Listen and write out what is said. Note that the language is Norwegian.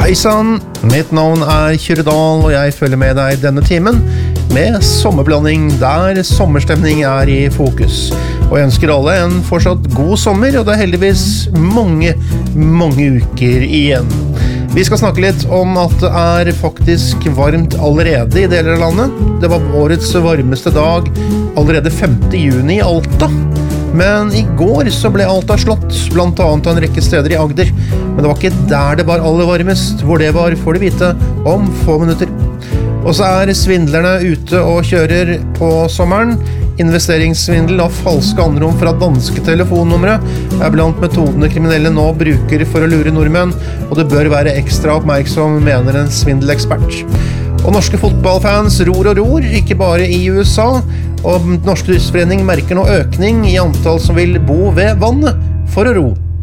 Hei sann, mitt navn Kyrre Dahl, og jeg følger med deg denne timen med sommerblanding der sommerstemning i fokus. Og jeg ønsker alle en fortsatt god sommer, og det heldigvis mange uker igjen. Vi skal snakke litt om at det faktisk varmt allerede i deler av landet. Det var årets varmeste dag allerede 5. juni i Alta. Men i går så ble Alta slått, blant annet av en rekke steder i Agder. Men det var ikke der det var aller varmest. Hvor det var får du vite om få minutter. Og så svindlerne ute og kjører på sommeren. Investeringssvindel og falske anrom fra danske telefonnumre blant metodene kriminelle nå bruker for å lure nordmenn, og det bør være ekstra oppmerksom, mener en svindelekspert. Og norske fotballfans ror, ikke bare i USA, og Norsk Turistforening merker nå økning i antall som vil bo ved vannet for å ro.